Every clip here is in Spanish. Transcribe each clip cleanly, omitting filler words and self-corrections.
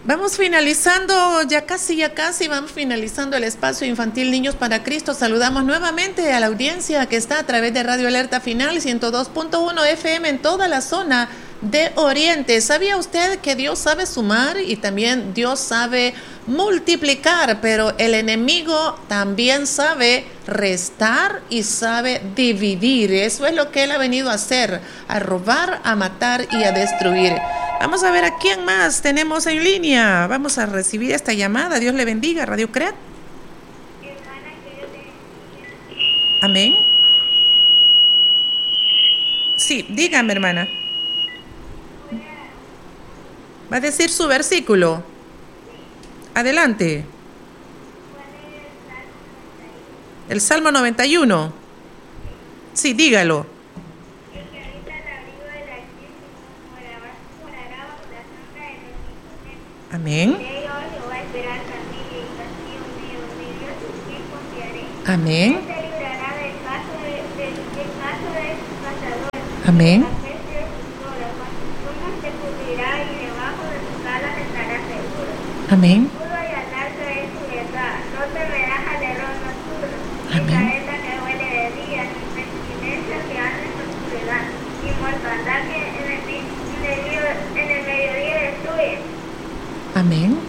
Vamos finalizando, ya casi, vamos finalizando el espacio infantil Niños para Cristo. Saludamos nuevamente a la audiencia que está a través de Radio Alerta Final 102.1 FM en toda la zona de Oriente. ¿Sabía usted que Dios sabe sumar y también Dios sabe multiplicar, pero el enemigo también sabe restar y sabe dividir? Eso es lo que él ha venido a hacer, a robar, a matar y a destruir. Vamos a ver a quién más tenemos en línea. Vamos a recibir esta llamada. Dios le bendiga, Radio CRED. Amén. Sí, dígame, hermana. Va a decir su versículo. Adelante. El Salmo 91. Sí, dígalo. Amén. Amén. Amén. Amén. Amén. Amén.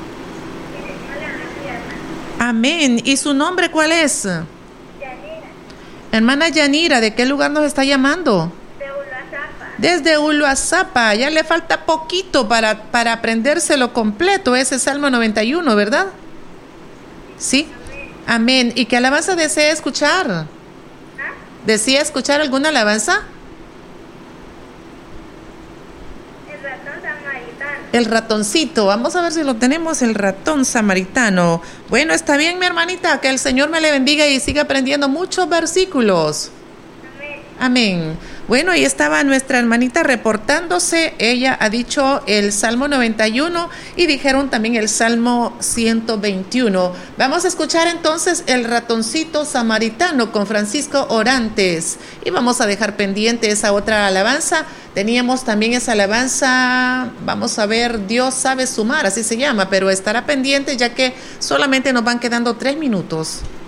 Amén. ¿Y su nombre cuál es? Yanira. Hermana Yanira, ¿de qué lugar nos está llamando? De Uluazapa. Desde Uluazapa. Ya le falta poquito para aprendérselo completo, ese Salmo 91, ¿verdad? Sí. Amén. ¿Y qué alabanza desea escuchar? ¿Ah? ¿Desea escuchar alguna alabanza? El ratoncito, vamos a ver si lo tenemos, el ratón samaritano. Bueno, está bien, mi hermanita, que el Señor me le bendiga y siga aprendiendo muchos versículos. Amén. Amén. Bueno, ahí estaba nuestra hermanita reportándose. Ella ha dicho el Salmo 91 y dijeron también el Salmo 121. Vamos a escuchar entonces el ratoncito samaritano con Francisco Orantes. Y vamos a dejar pendiente esa otra alabanza. Teníamos también esa alabanza, vamos a ver, Dios sabe sumar, así se llama, pero estará pendiente ya que solamente nos van quedando 3 minutos.